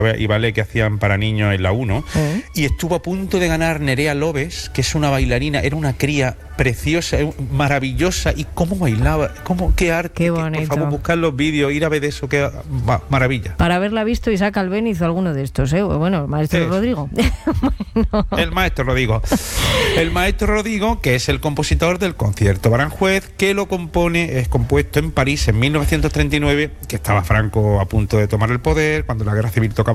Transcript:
y ballet que hacían para niños en la 1, y estuvo a punto de ganar Nerea Lobes, que es una bailarina, era una cría preciosa, maravillosa, y cómo bailaba, qué arte, qué bonito. Por favor, buscar los vídeos, ir a ver eso, qué maravilla. Para haberla visto Isaac Albéniz hizo alguno de estos, bueno, el maestro Rodrigo. Bueno. El maestro Rodrigo. El maestro Rodrigo, que es el compositor del concierto Aranjuez, que lo es compuesto en París en 1939, que estaba Franco a punto de tomar el poder, cuando la guerra civil tocaba